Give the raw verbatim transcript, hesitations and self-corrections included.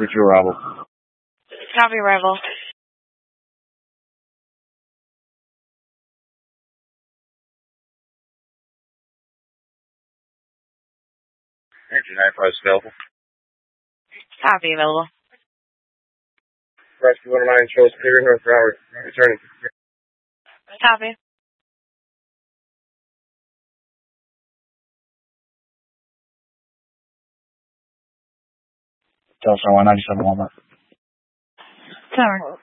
forty-two arrival. Copy arrival. Engine ninety-five is available. Copy available. Rescue one oh nine shows clear north for hours. Returning. Copy. Delta one ninety-seven Walmart. Tower.